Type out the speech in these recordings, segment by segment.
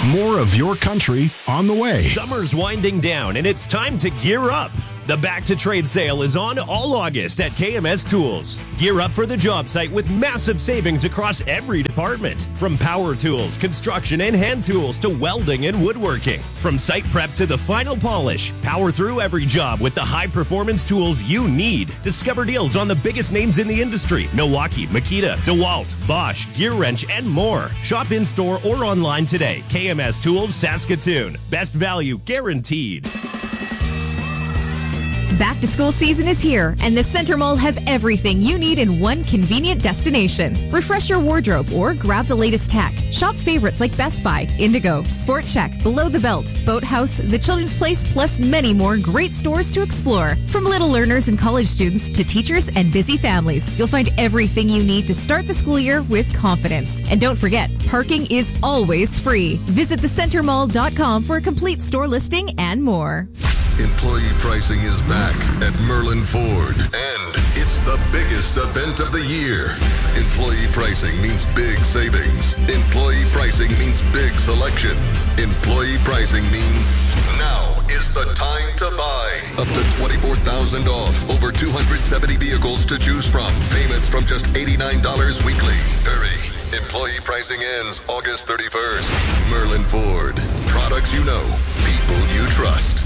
More of your country on the way. Summer's winding down, and it's time to gear up. The Back to Trade sale is on all August at KMS Tools. Gear up for the job site with massive savings across every department. From power tools, construction, and hand tools to welding and woodworking. From site prep to the final polish, power through every job with the high-performance tools you need. Discover deals on the biggest names in the industry: Milwaukee, Makita, DeWalt, Bosch, Gear Wrench, and more. Shop in-store or online today. KMS Tools, Saskatoon. Best value guaranteed. Back to school season is here, and the Center Mall has everything you need in one convenient destination. Refresh your wardrobe or grab the latest tech. Shop favorites like Best Buy, Indigo, Sport Check, Below the Belt, Boathouse, The Children's Place, plus many more great stores to explore. From little learners and college students to teachers and busy families, you'll find everything you need to start the school year with confidence. And don't forget, parking is always free. Visit thecentermall.com for a complete store listing and more. Employee pricing is back at Merlin Ford, and it's the biggest event of the year. Employee pricing means big savings. Employee pricing means big selection. Employee pricing means now is the time to buy. Up to $24,000 off. Over 270 vehicles to choose from. Payments from just $89 weekly. Hurry. Employee pricing ends August 31st. Merlin Ford. Products you know. People you trust.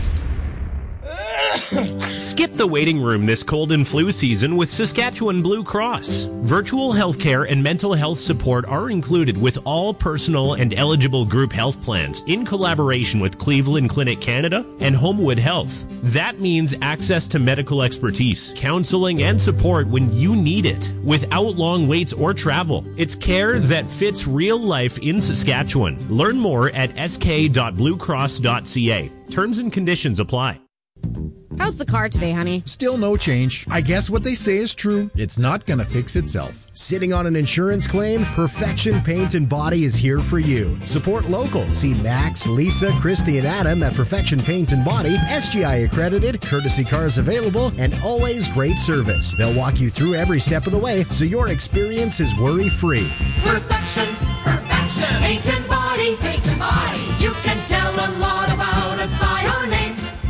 Skip the waiting room this cold and flu season with Saskatchewan Blue Cross. Virtual healthcare and mental health support are included with all personal and eligible group health plans in collaboration with Cleveland Clinic Canada and Homewood Health. That means access to medical expertise, counseling, and support when you need it without long waits or travel. It's care that fits real life in Saskatchewan. Learn more at sk.bluecross.ca. Terms and conditions apply. How's the car today, honey? Still no change. I guess what they say is true. It's not going to fix itself. Sitting on an insurance claim? Perfection Paint and Body is here for you. Support local. See Max, Lisa, Christy, and Adam at Perfection Paint and Body. SGI accredited, courtesy cars available, and always great service. They'll walk you through every step of the way so your experience is worry-free. Perfection, perfection. Paint and Body, paint and body. You can tell a lot about us by our name.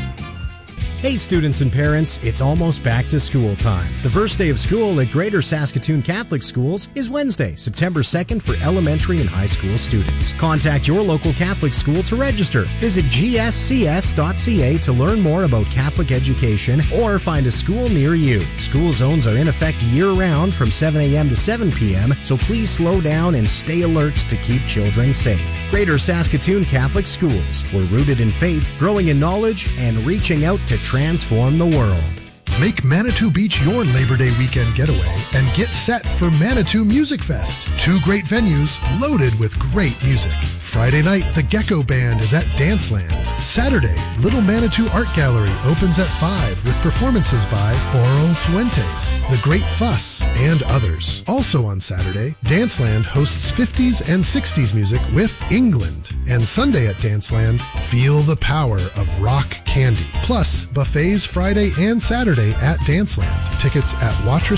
Hey students and parents, it's almost back to school time. The first day of school at Greater Saskatoon Catholic Schools is Wednesday, September 2nd for elementary and high school students. Contact your local Catholic school to register. Visit gscs.ca to learn more about Catholic education or find a school near you. School zones are in effect year-round from 7 a.m. to 7 p.m., so please slow down and stay alert to keep children safe. Greater Saskatoon Catholic Schools. We're rooted in faith, growing in knowledge, and reaching out to transform the world. Make Manitou Beach your Labor Day weekend getaway and get set for Manitou Music Fest. 2 great venues loaded with great music. Friday night, the Gecko Band is at Danceland. Saturday, Little Manitou Art Gallery opens at 5 with performances by Oro Fuentes, The Great Fuss, and others. Also on Saturday, Danceland hosts 50s and 60s music with England. And Sunday at Danceland, feel the power of rock candy. Plus, buffets Friday and Saturday at Danceland. Tickets at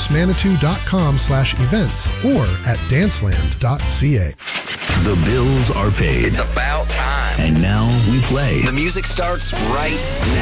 watressmanitou.com/events or at danceland.ca. The bills are paid. It's about time. And now we play. The music starts right now.